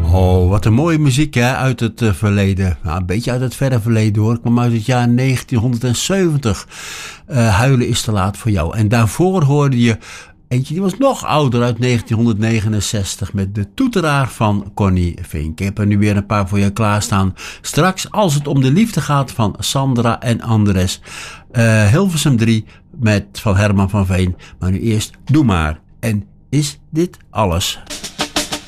Oh, wat een mooie muziek hè, uit het verleden. Nou, een beetje uit het verre verleden hoor. Ik kwam uit het jaar 1970. Huilen is te laat voor jou. En daarvoor hoorde je eentje die was nog ouder uit 1969 met de toeteraar van Connie Vink. Ik heb er nu weer een paar voor je klaarstaan. Straks als het om de liefde gaat van Sandra en Andres. Hilversum 3 van Herman van Veen. Maar nu eerst Doe maar. En is dit alles?